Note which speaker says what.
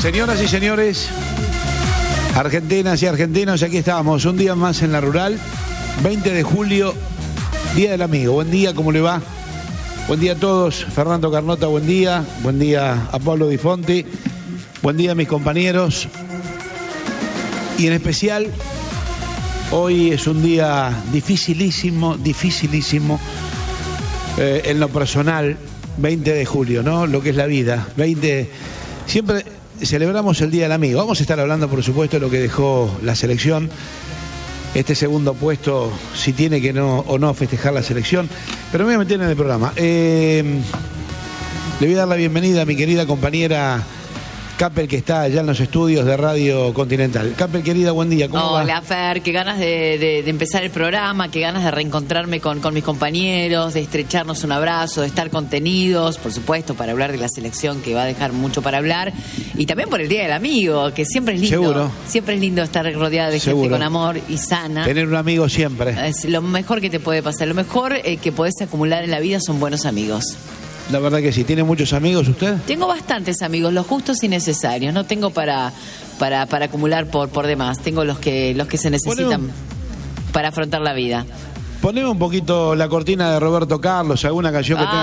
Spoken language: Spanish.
Speaker 1: Señoras y señores, argentinas y argentinos, aquí estamos, un día más en la rural, 20 de julio, Día del Amigo. Buen día, ¿cómo le va? Buen día a todos. Fernando Carnota, buen día. Buen día a Pablo Di Fonti. Buen día a mis compañeros. Y en especial, hoy es un día dificilísimo, en lo personal, 20 de julio, ¿no? Lo que es la vida. Siempre celebramos el Día del Amigo. Vamos a estar hablando, por supuesto, de lo que dejó la selección. Este segundo puesto, si tiene que no o no festejar la selección. Pero me voy a meter en el programa. Le voy a dar la bienvenida a mi querida compañera Capel, que está allá en los estudios de Radio Continental. Capel, querida, buen día. ¿Cómo va?
Speaker 2: Hola, Fer, qué ganas de empezar el programa, qué ganas de reencontrarme con mis compañeros, de estrecharnos un abrazo, de estar contenidos, por supuesto, para hablar de la selección, que va a dejar mucho para hablar, y también por el Día del Amigo, que siempre es lindo.
Speaker 1: Seguro.
Speaker 2: Siempre es lindo estar rodeada de gente con amor y sana.
Speaker 1: Tener un amigo siempre.
Speaker 2: Es lo mejor que te puede pasar. Lo mejor que podés acumular en la vida son buenos amigos.
Speaker 1: La verdad que sí. ¿Tiene muchos amigos usted?
Speaker 2: Tengo bastantes amigos, los justos y necesarios. No tengo para acumular por demás. Tengo los que se necesitan para afrontar la vida.
Speaker 1: Poneme un poquito la cortina de Roberto Carlos, alguna canción que tenga